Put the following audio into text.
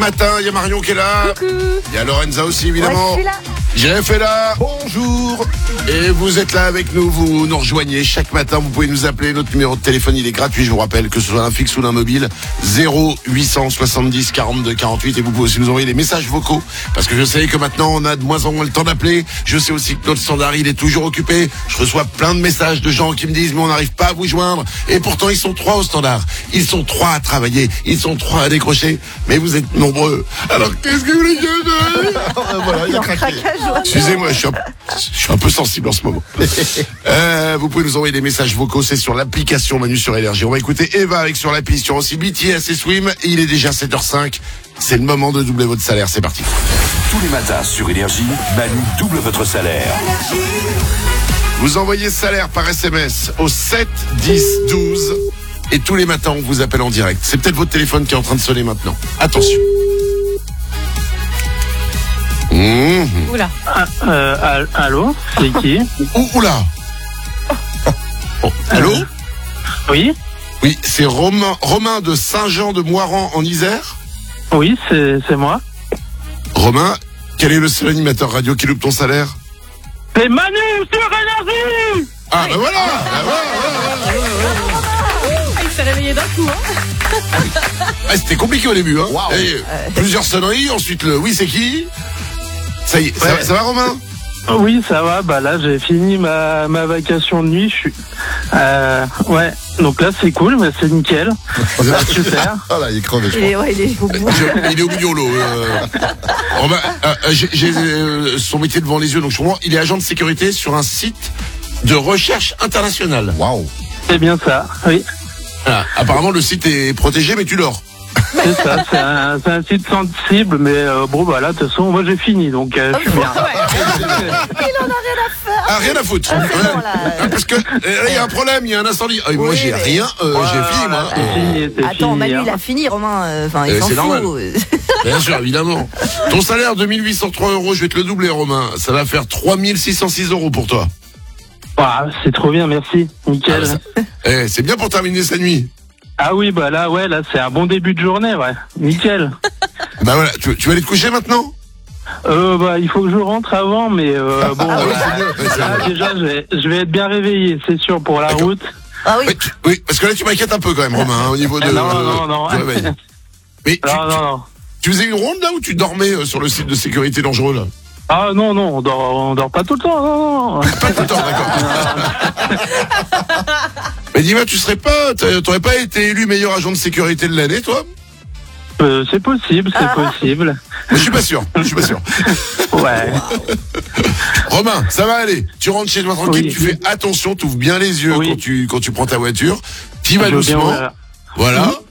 matin, il y a Marion qui est là. Coucou. Il y a Lorenza aussi, évidemment. Ouais, je suis là. Jeff est là. Bonjour. Et vous êtes là avec nous, vous nous rejoignez chaque matin. Vous pouvez nous appeler. Notre numéro de téléphone, il est gratuit, je vous rappelle, que ce soit un fixe ou un mobile. 0870 42 48. Et vous pouvez aussi nous envoyer des messages vocaux. Parce que je sais que maintenant, on a de moins en moins le temps d'appeler. Je sais aussi que notre standard, il est toujours occupé. Je reçois plein de messages de gens qui me disent, mais on n'arrive pas à vous joindre. Et pourtant, ils sont 3 au standard. Ils sont 3 à travailler. Ils sont 3 à décrocher. Mais vous êtes nombreux. Alors, qu'est-ce que vous voulez que je dise? Voilà, il a craqué. Excusez-moi, je suis un peu sensible en ce moment. Vous pouvez nous envoyer des messages vocaux, c'est sur l'application Manu sur Énergie. On va écouter Eva avec sur la piste, sur aussi BTS et Swim. Et il est déjà 7h05. C'est le moment de doubler votre salaire. C'est parti. Tous les matins sur Énergie, Manu double votre salaire. Vous envoyez salaire par SMS au 7 10 12. Et tous les matins, on vous appelle en direct. C'est peut-être votre téléphone qui est en train de sonner maintenant. Attention. Oula. Allô, c'est qui? Oula. Oh, allô? Oui, Oui, c'est Romain de Saint-Jean-de-Moiran en Isère. oui, c'est moi. Romain, quel est le seul animateur radio qui loupe ton salaire? C'est Manu sur Énergie. Ah, ben voilà, Il s'est réveillé d'un coup, hein. Ah, c'était compliqué au début, hein. Et, plusieurs sonneries, ensuite le oui, c'est qui? Ça y est, Ouais. ça va Romain? Oui, ça va. Bah là, j'ai fini ma vacation de nuit. Je suis. Ouais. Donc là, c'est cool, mais c'est nickel. Super. Ah là, il est crevé, je crois. Il est au bout. Il est au bout du rouleau. Romain, j'ai son métier devant les yeux, donc je comprends. Il est agent de sécurité sur un site de recherche internationale. Waouh. C'est bien ça. Oui. Ah, apparemment, le site est protégé, mais tu dors. C'est ça. C'est un site sensible, mais bon, bah là, de toute façon, moi, j'ai fini, donc je suis bien. Il en a rien à faire. Ah, rien à foutre. Ah, c'est Ouais. bon, là. Ah, parce que il y a un problème, il y a un incendie. Ah, moi, Oui, j'ai mais- rien, j'ai fini, moi. C'est fini, c'est Attends, fini, Manu, hein. il a fini, Romain. Enfin, il s'en c'est fout. normal. Bien sûr, évidemment. Ton salaire de 1803 €, je vais te le doubler, Romain. Ça va faire 3606 € pour toi. Ah, c'est trop bien, merci. Nickel. C'est bien pour terminer sa nuit. Ah oui, bah là, ouais, là, c'est un bon début de journée, ouais. Nickel. Bah voilà, tu vas aller te coucher maintenant? Bah, il faut que je rentre avant, mais bon. Ah oui, c'est mieux. Ouais, c'est Là, mieux. déjà, je vais être bien réveillé, c'est sûr, pour la D'accord. route. Ah oui. Oui, parce que là, tu m'inquiètes un peu quand même, Romain, hein, au niveau de... Non. du réveil. Mais Non. tu faisais une ronde là ou tu dormais sur le site de sécurité dangereux là? Ah non, on dort pas tout le temps, non. Pas tout le temps, d'accord. Mais dis-moi, t'aurais pas été élu meilleur agent de sécurité de l'année, toi? C'est possible, c'est possible. Mais je suis pas sûr. Ouais. Romain, ça va aller. Tu rentres chez toi tranquille, Oui. tu fais attention, tu ouvres bien les yeux Oui. quand tu prends ta voiture. Tu vas Je veux bien, doucement. Voilà.